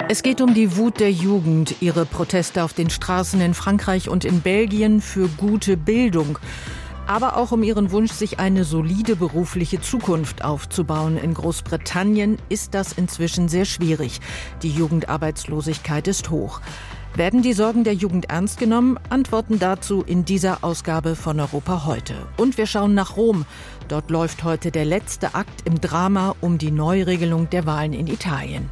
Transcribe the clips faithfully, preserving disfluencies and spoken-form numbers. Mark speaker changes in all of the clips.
Speaker 1: Es geht um die Wut der Jugend, ihre Proteste auf den Straßen in Frankreich und in Belgien für gute Bildung. Aber auch um ihren Wunsch, sich eine solide berufliche Zukunft aufzubauen. In Großbritannien ist das inzwischen sehr schwierig. Die Jugendarbeitslosigkeit ist hoch. Werden die Sorgen der Jugend ernst genommen? Antworten dazu in dieser Ausgabe von Europa heute. Und wir schauen nach Rom. Dort läuft heute der letzte Akt im Drama um die Neuregelung der Wahlen in Italien.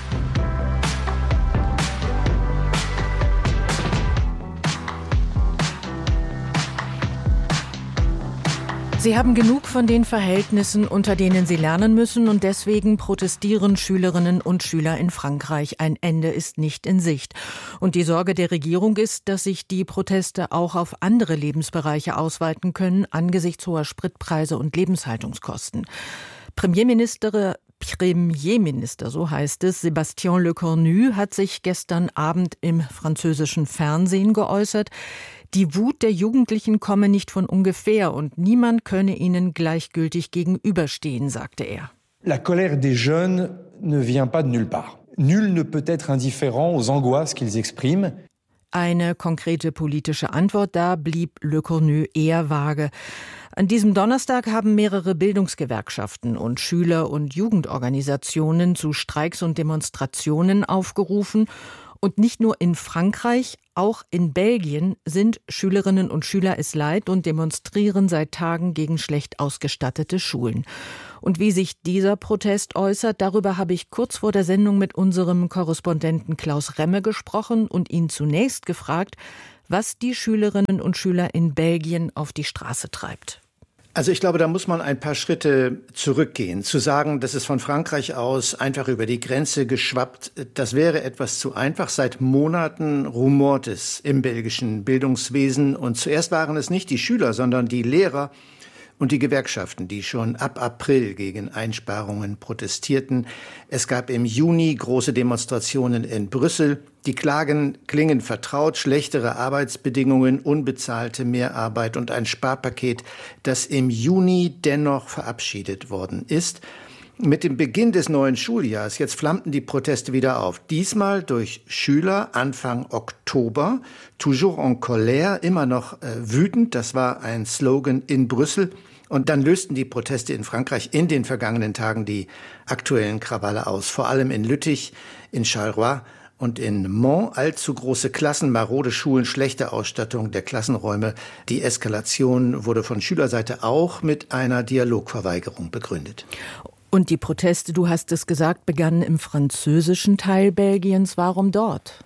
Speaker 1: Sie haben genug von den Verhältnissen, unter denen sie lernen müssen, und deswegen protestieren Schülerinnen und Schüler in Frankreich. Ein Ende ist nicht in Sicht. Und die Sorge der Regierung ist, dass sich die Proteste auch auf andere Lebensbereiche ausweiten können, angesichts hoher Spritpreise und Lebenshaltungskosten. Premierminister Premierminister, so heißt es, Sébastien Lecornu hat sich gestern Abend im französischen Fernsehen geäußert. Die Wut der Jugendlichen komme nicht von ungefähr und niemand könne ihnen gleichgültig gegenüberstehen, sagte er.
Speaker 2: La colère des jeunes ne vient pas de nulle part. Nul ne peut être indifférent aux angoisses qu'ils expriment.
Speaker 1: Eine konkrete politische Antwort, da blieb Lecornu eher vage. An diesem Donnerstag haben mehrere Bildungsgewerkschaften und Schüler- und Jugendorganisationen zu Streiks und Demonstrationen aufgerufen. Und nicht nur in Frankreich, auch in Belgien sind Schülerinnen und Schüler es leid und demonstrieren seit Tagen gegen schlecht ausgestattete Schulen. Und wie sich dieser Protest äußert, darüber habe ich kurz vor der Sendung mit unserem Korrespondenten Klaus Remme gesprochen und ihn zunächst gefragt, was die Schülerinnen und Schüler in Belgien auf die Straße treibt.
Speaker 3: Also ich glaube, da muss man ein paar Schritte zurückgehen. Zu sagen, das ist von Frankreich aus einfach über die Grenze geschwappt, das wäre etwas zu einfach. Seit Monaten rumort es im belgischen Bildungswesen. Und zuerst waren es nicht die Schüler, sondern die Lehrer und die Gewerkschaften, die schon ab April gegen Einsparungen protestierten. Es gab im Juni große Demonstrationen in Brüssel. Die Klagen klingen vertraut: schlechtere Arbeitsbedingungen, unbezahlte Mehrarbeit und ein Sparpaket, das im Juni dennoch verabschiedet worden ist. Mit dem Beginn des neuen Schuljahres, jetzt flammten die Proteste wieder auf. Diesmal durch Schüler Anfang Oktober. Toujours en colère, immer noch äh, wütend. Das war ein Slogan in Brüssel. Und dann lösten die Proteste in Frankreich in den vergangenen Tagen die aktuellen Krawalle aus. Vor allem in Lüttich, in Charleroi und in Mons. Allzu große Klassen, marode Schulen, schlechte Ausstattung der Klassenräume. Die Eskalation wurde von Schülerseite auch mit einer Dialogverweigerung begründet.
Speaker 1: Und die Proteste, du hast es gesagt, begannen im französischen Teil Belgiens. Warum dort?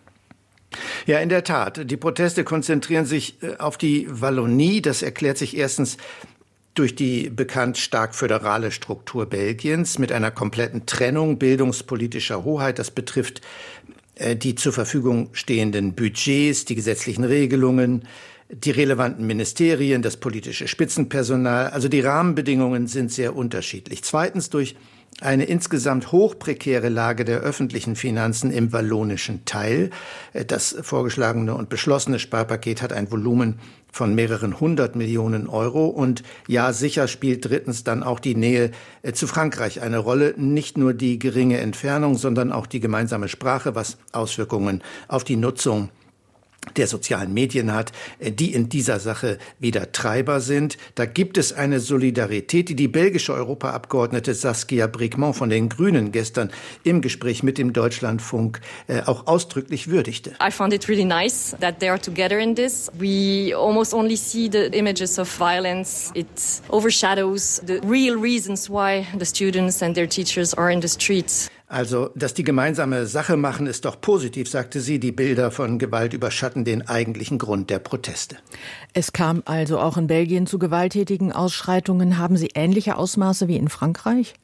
Speaker 3: Ja, in der Tat. Die Proteste konzentrieren sich auf die Wallonie. Das erklärt sich erstens durch die bekannt stark föderale Struktur Belgiens mit einer kompletten Trennung bildungspolitischer Hoheit. Das betrifft äh, die zur Verfügung stehenden Budgets, die gesetzlichen Regelungen, die relevanten Ministerien, das politische Spitzenpersonal. Also die Rahmenbedingungen sind sehr unterschiedlich. Zweitens durch eine insgesamt hochprekäre Lage der öffentlichen Finanzen im wallonischen Teil. Das vorgeschlagene und beschlossene Sparpaket hat ein Volumen von mehreren hundert Millionen Euro. Und ja, sicher spielt drittens dann auch die Nähe zu Frankreich eine Rolle. Nicht nur die geringe Entfernung, sondern auch die gemeinsame Sprache, was Auswirkungen auf die Nutzung der sozialen Medien hat, die in dieser Sache wieder Treiber sind. Da gibt es eine Solidarität, die die belgische Europaabgeordnete Saskia Brikmont von den Grünen gestern im Gespräch mit dem Deutschlandfunk äh, auch ausdrücklich würdigte.
Speaker 4: I found it really nice that they are together in this. We almost only see the images of violence. It overshadows the real reasons why the students and their teachers are in the streets.
Speaker 3: Also, dass die gemeinsame Sache machen, ist doch positiv, sagte sie. Die Bilder von Gewalt überschatten den eigentlichen Grund der Proteste.
Speaker 1: Es kam also auch in Belgien zu gewalttätigen Ausschreitungen. Haben sie ähnliche Ausmaße wie in Frankreich?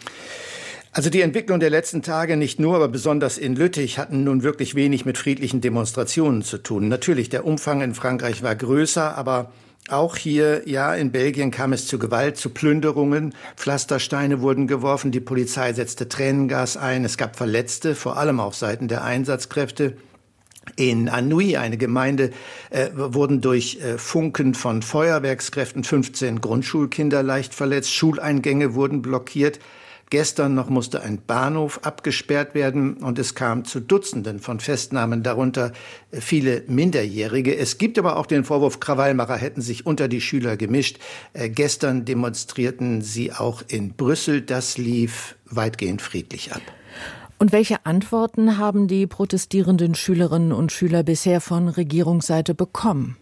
Speaker 3: Also die Entwicklung der letzten Tage, nicht nur, aber besonders in Lüttich, hatten nun wirklich wenig mit friedlichen Demonstrationen zu tun. Natürlich, der Umfang in Frankreich war größer, aber auch hier, ja, in Belgien kam es zu Gewalt, zu Plünderungen. Pflastersteine wurden geworfen, die Polizei setzte Tränengas ein. Es gab Verletzte, vor allem auf Seiten der Einsatzkräfte. In Anhui, eine Gemeinde, äh, wurden durch äh, Funken von Feuerwerkskräften fünfzehn Grundschulkinder leicht verletzt. Schuleingänge wurden blockiert. Gestern noch musste ein Bahnhof abgesperrt werden und es kam zu Dutzenden von Festnahmen, darunter viele Minderjährige. Es gibt aber auch den Vorwurf, Krawallmacher hätten sich unter die Schüler gemischt. Äh, gestern demonstrierten sie auch in Brüssel. Das lief weitgehend friedlich ab.
Speaker 1: Und welche Antworten haben die protestierenden Schülerinnen und Schüler bisher von Regierungsseite bekommen?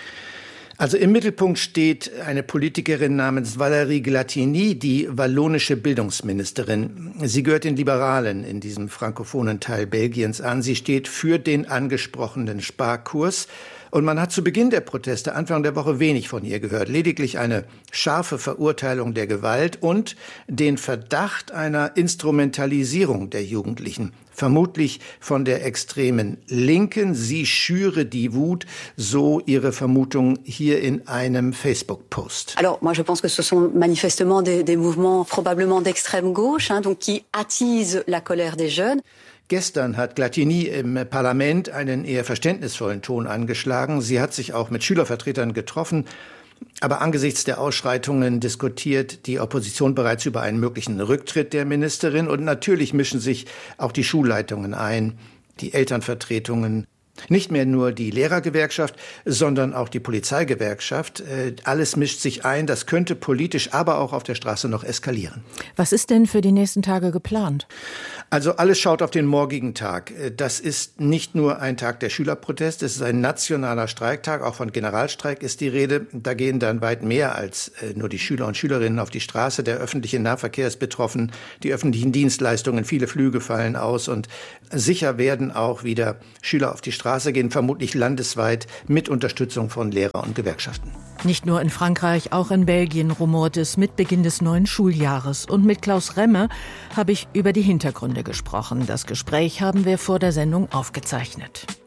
Speaker 3: Also im Mittelpunkt steht eine Politikerin namens Valérie Glatini, die wallonische Bildungsministerin. Sie gehört den Liberalen in diesem frankophonen Teil Belgiens an. Sie steht für den angesprochenen Sparkurs. Und man hat zu Beginn der Proteste Anfang der Woche wenig von ihr gehört. Lediglich eine scharfe Verurteilung der Gewalt und den Verdacht einer Instrumentalisierung der Jugendlichen. Vermutlich von der extremen Linken. Sie schüre die Wut, so ihre Vermutung hier in einem Facebook-Post.
Speaker 5: Alors, moi, je pense que ce sont manifestement des, des mouvements probablement d'extrême gauche, hein, donc qui attisent la colère des jeunes.
Speaker 3: Gestern hat Glatini im Parlament einen eher verständnisvollen Ton angeschlagen. Sie hat sich auch mit Schülervertretern getroffen. Aber angesichts der Ausschreitungen diskutiert die Opposition bereits über einen möglichen Rücktritt der Ministerin. Und natürlich mischen sich auch die Schulleitungen ein, die Elternvertretungen. Nicht mehr nur die Lehrergewerkschaft, sondern auch die Polizeigewerkschaft. Alles mischt sich ein. Das könnte politisch, aber auch auf der Straße noch eskalieren.
Speaker 1: Was ist denn für die nächsten Tage geplant?
Speaker 3: Also alles schaut auf den morgigen Tag. Das ist nicht nur ein Tag der Schülerproteste, es ist ein nationaler Streiktag. Auch von Generalstreik ist die Rede. Da gehen dann weit mehr als nur die Schüler und Schülerinnen auf die Straße. Der öffentliche Nahverkehr ist betroffen, die öffentlichen Dienstleistungen, viele Flüge fallen aus. Und sicher werden auch wieder Schüler auf die Straße gehen, vermutlich landesweit mit Unterstützung von Lehrer und Gewerkschaften.
Speaker 1: Nicht nur in Frankreich, auch in Belgien rumort es mit Beginn des neuen Schuljahres. Und mit Klaus Remme habe ich über die Hintergründe gesprochen. Das Gespräch haben wir vor der Sendung aufgezeichnet.